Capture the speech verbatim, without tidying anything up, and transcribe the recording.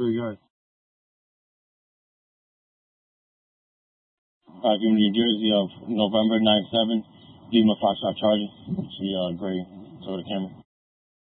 Very good. Five in New Jersey of November nine seven, Lima Foxtrot Charlie. She uh, gray, so the camera.